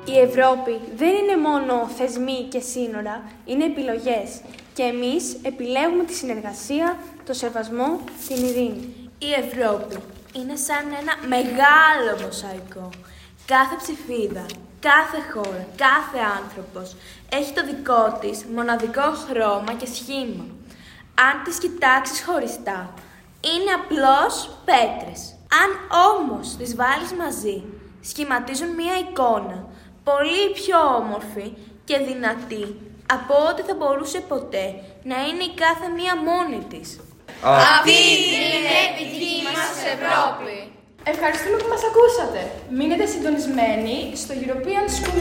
Η Ευρώπη δεν είναι μόνο θεσμοί και σύνορα, είναι επιλογές. Και εμείς επιλέγουμε τη συνεργασία, το σεβασμό, την ειρήνη. Η Ευρώπη είναι σαν ένα μεγάλο μοσαϊκό. Κάθε ψηφίδα, κάθε χώρα, κάθε άνθρωπος έχει το δικό της μοναδικό χρώμα και σχήμα. Αν τις κοιτάξεις χωριστά, είναι απλώς πέτρες. Αν όμως τις βάλεις μαζί, σχηματίζουν μία εικόνα πολύ πιο όμορφη και δυνατή από ό,τι θα μπορούσε ποτέ να είναι η κάθε μία μόνη της. Αυτή είναι η δική μας Ευρώπη. Ευχαριστούμε που μας ακούσατε. Μείνετε συντονισμένοι στο European School